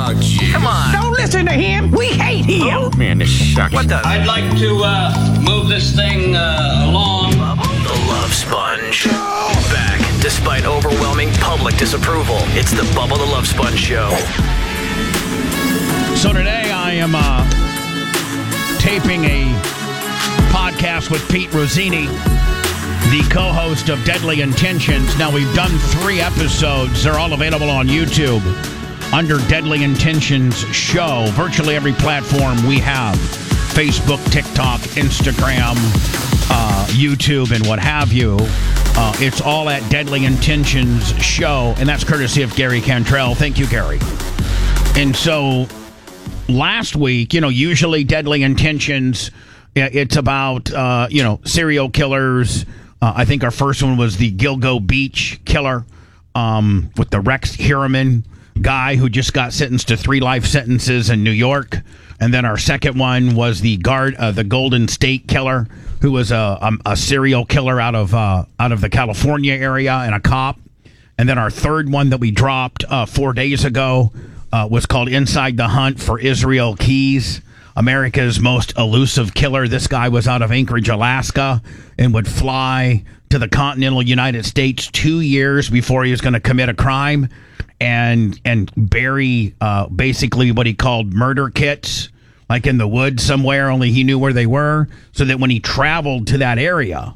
Oh, jeez. Come on. Don't listen to him. We hate him. Man, this sucks. What the? I'd like to move this thing along. The Love Sponge. Back, despite overwhelming public disapproval. It's the Bubba the Love Sponge Show. So today I am taping a podcast with Pete Rossini, the co-host of Deadly Intentions. Now, we've done 3 episodes. They're all available on YouTube under Deadly Intentions Show. Virtually every platform we have. Facebook, TikTok, Instagram, YouTube, and what have you. It's all at Deadly Intentions Show, and that's courtesy of Gary Cantrell. Thank you, Gary. And so last week, usually Deadly Intentions, it's about, serial killers. I think our first one was the Gilgo Beach killer with the Rex Heuermann guy who just got sentenced to 3 life sentences in New York. And then our second one was the Golden State Killer, who was a serial killer out of the California area and a cop. And then our third one that we dropped 4 days ago was called Inside the Hunt for Israel Keys, America's most elusive killer. This guy was out of Anchorage, Alaska, and would fly to the continental United States 2 years before he was going to commit a crime and bury basically what he called murder kits, like in the woods somewhere, only he knew where they were, so that when he traveled to that area,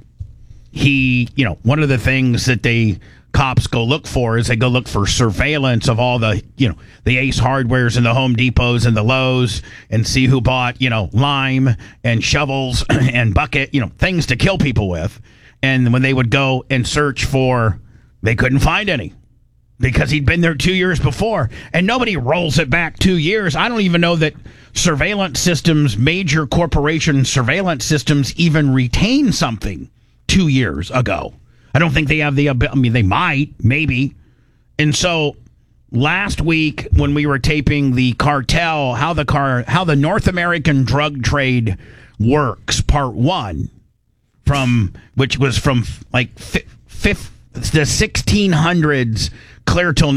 he, one of the things that cops go look for is they go look for surveillance of all the, the Ace Hardwares and the Home Depots and the Lowe's and see who bought, lime and shovels and bucket, things to kill people with. And when they would go and search they couldn't find any because he'd been there 2 years before, and nobody rolls it back 2 years. I don't even know that surveillance systems, major corporation surveillance systems, even retain something 2 years ago. I don't think they have the ability. I mean, they might, maybe. And so last week when we were taping the cartel, how the North American drug trade works, part 1, which was from like the 1600s clear till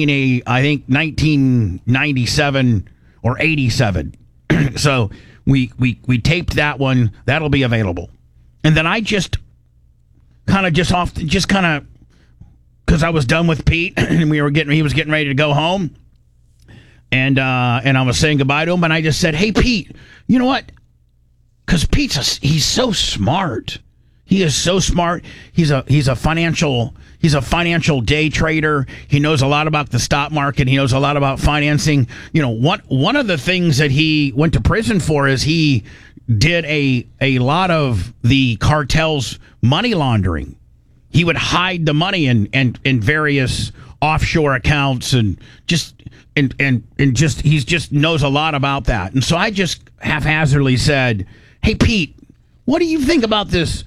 1997 or 87. So we taped that one. That'll be available. And then I just because I was done with Pete and he was getting ready to go home, and I was saying goodbye to him, and I just said, "Hey, Pete, you know what? Because he's so smart. He is so smart. He's a financial day trader. He knows a lot about the stock market. He knows a lot about financing. One of the things that he went to prison for is he did a lot of the cartel's money laundering. He would hide the money in various offshore accounts and he just knows a lot about that. And so I just haphazardly said, "Hey, Pete, what do you think about this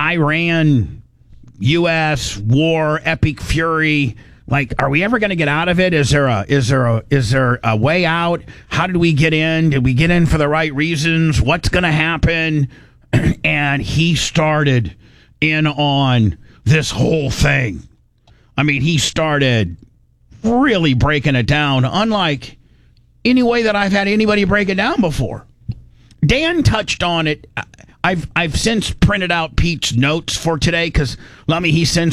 Iran-U.S. war, epic fury? Like, are we ever going to get out of it? Is there a way out? How did we get in? Did we get in for the right reasons? What's going to happen?" And he started in on this whole thing. I mean, he started really breaking it down, unlike any way that I've had anybody break it down before. Dan touched on it. I've since printed out Pete's notes for today because, he sends